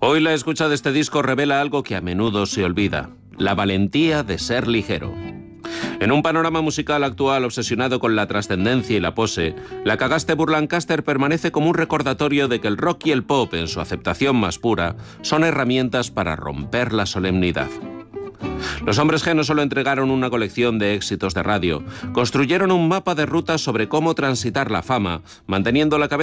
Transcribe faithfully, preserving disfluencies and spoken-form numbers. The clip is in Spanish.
Hoy la escucha de este disco revela algo que a menudo se olvida: la valentía de ser ligero. En un panorama musical actual obsesionado con la trascendencia y la pose, la cagaste Burlancaster permanece como un recordatorio de que el rock y el pop, en su aceptación más pura, son herramientas para romper la solemnidad. Los Hombres G no solo entregaron una colección de éxitos de radio, construyeron un mapa de ruta sobre cómo transitar la fama, manteniendo la cabeza